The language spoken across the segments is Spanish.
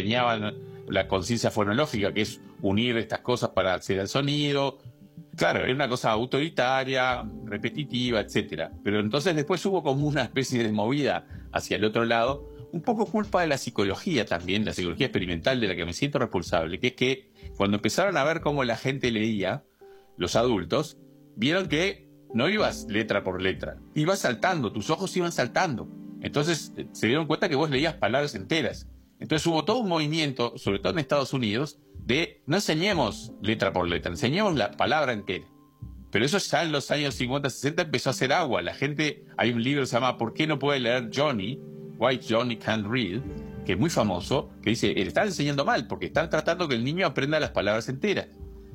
enseñaban la conciencia fonológica, que es unir estas cosas para hacer el sonido. Claro, era una cosa autoritaria, repetitiva, etcétera. Pero entonces después hubo como una especie de movida hacia el otro lado, un poco culpa de la psicología también, la psicología experimental de la que me siento responsable, que es que cuando empezaron a ver cómo la gente leía, los adultos, vieron que no ibas letra por letra, ibas saltando, tus ojos iban saltando. Entonces se dieron cuenta que vos leías palabras enteras. Entonces hubo todo un movimiento, sobre todo en Estados Unidos, de no enseñemos letra por letra, enseñemos la palabra entera. Pero eso ya en los años 50, 60 empezó a hacer agua. La gente, hay un libro que se llama ¿Por qué no puede leer Johnny? Why Johnny Can't Read, que es muy famoso, que dice, están enseñando mal, porque están tratando que el niño aprenda las palabras enteras.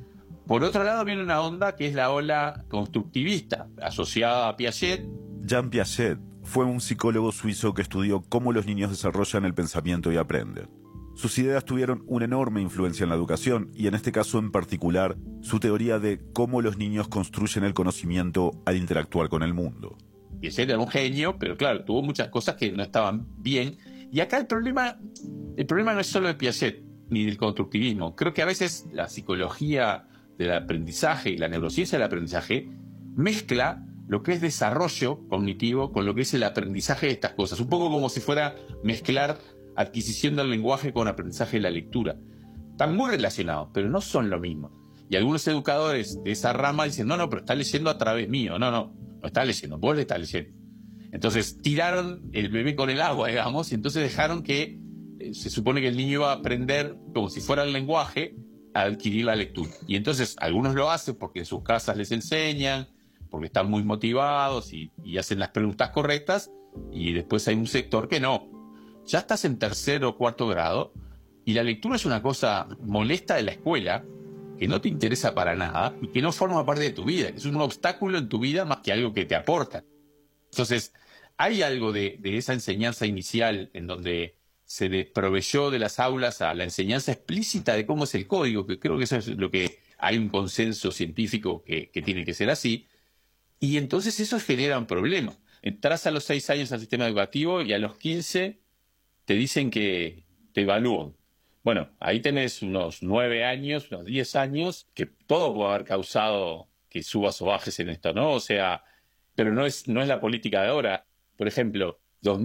Por otro lado viene una onda que es la ola constructivista, asociada a Piaget. Jean Piaget fue un psicólogo suizo que estudió cómo los niños desarrollan el pensamiento y aprenden. Sus ideas tuvieron una enorme influencia en la educación y en este caso en particular, su teoría de cómo los niños construyen el conocimiento al interactuar con el mundo. Piaget era un genio, pero claro, tuvo muchas cosas que no estaban bien. Y acá el problema no es solo de Piaget ni del constructivismo. Creo que a veces la psicología del aprendizaje y la neurociencia del aprendizaje mezcla lo que es desarrollo cognitivo con lo que es el aprendizaje de estas cosas. Un poco como si fuera mezclar adquisición del lenguaje con aprendizaje de la lectura. Están muy relacionados, pero no son lo mismo. Y algunos educadores de esa rama dicen, no, pero está leyendo a través mío. No está leyendo, vos le estás leyendo. Entonces tiraron el bebé con el agua, digamos, y entonces dejaron que se supone que el niño iba a aprender como si fuera el lenguaje a adquirir la lectura. Y entonces algunos lo hacen porque en sus casas les enseñan, porque están muy motivados y hacen las preguntas correctas, y después hay un sector que no. Ya estás en tercero o cuarto grado y la lectura es una cosa molesta de la escuela que no te interesa para nada y que no forma parte de tu vida, que es un obstáculo en tu vida más que algo que te aporta. Entonces, hay algo de esa enseñanza inicial en donde se desproveyó de las aulas a la enseñanza explícita de cómo es el código, que creo que eso es lo que hay un consenso científico que tiene que ser así, y entonces eso genera un problema. Entras a los 6 años al sistema educativo y a los 15 te dicen que te evalúan. Bueno, ahí tenés unos 9 años, unos 10 años, que todo puede haber causado que subas o bajes en esto, ¿no? O sea, pero no es la política de ahora. Por ejemplo,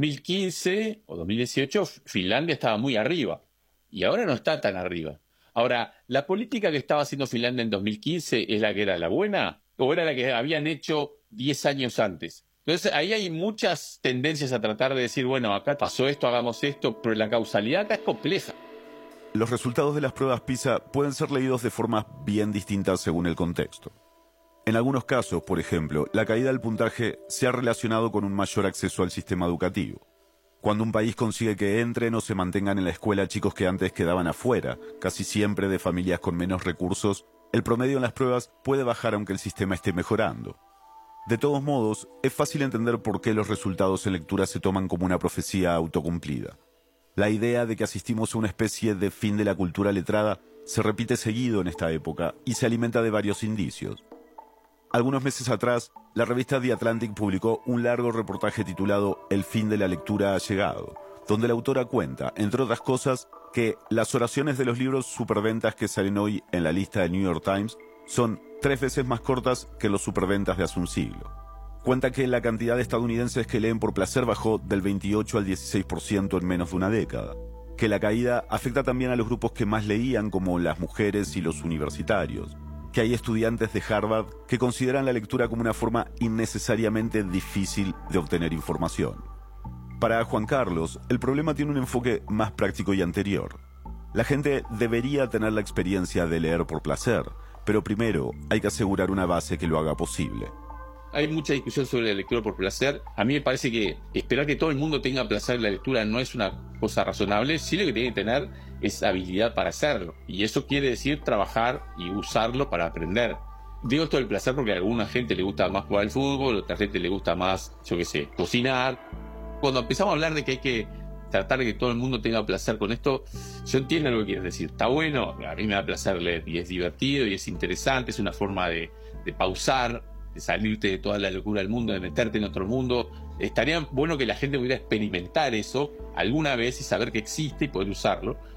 2015 o 2018, Finlandia estaba muy arriba y ahora no está tan arriba. Ahora, ¿la política que estaba haciendo Finlandia en 2015 es la que era la buena o era la que habían hecho 10 años antes? Entonces, ahí hay muchas tendencias a tratar de decir, bueno, acá pasó esto, hagamos esto, pero la causalidad acá es compleja. Los resultados de las pruebas PISA pueden ser leídos de formas bien distintas según el contexto. En algunos casos, por ejemplo, la caída del puntaje se ha relacionado con un mayor acceso al sistema educativo. Cuando un país consigue que entren o se mantengan en la escuela chicos que antes quedaban afuera, casi siempre de familias con menos recursos, el promedio en las pruebas puede bajar aunque el sistema esté mejorando. De todos modos, es fácil entender por qué los resultados en lectura se toman como una profecía autocumplida. La idea de que asistimos a una especie de fin de la cultura letrada se repite seguido en esta época y se alimenta de varios indicios. Algunos meses atrás, la revista The Atlantic publicó un largo reportaje titulado El fin de la lectura ha llegado, donde la autora cuenta, entre otras cosas, que las oraciones de los libros superventas que salen hoy en la lista del New York Times son 3 veces más cortas que los superventas de hace un siglo. Cuenta que la cantidad de estadounidenses que leen por placer bajó del 28 al 16% en menos de una década. Que la caída afecta también a los grupos que más leían, como las mujeres y los universitarios. Que hay estudiantes de Harvard que consideran la lectura como una forma innecesariamente difícil de obtener información. Para Juan Carlos, el problema tiene un enfoque más práctico y anterior. La gente debería tener la experiencia de leer por placer, pero primero hay que asegurar una base que lo haga posible. Hay mucha discusión sobre la lectura por placer. A mí me parece que esperar que todo el mundo tenga placer en la lectura no es una cosa razonable. Sí, lo que tiene que tener es habilidad para hacerlo. Y eso quiere decir trabajar y usarlo para aprender. Digo esto del placer porque a alguna gente le gusta más jugar al fútbol, a otra gente le gusta más, cocinar. Cuando empezamos a hablar de que hay que tratar de que todo el mundo tenga placer con esto, yo entiendo lo que quieres decir. Está bueno, a mí me da placer leer y es divertido y es interesante, es una forma de pausar, de salirte de toda la locura del mundo, de meterte en otro mundo. Estaría bueno que la gente pudiera experimentar eso alguna vez y saber que existe y poder usarlo.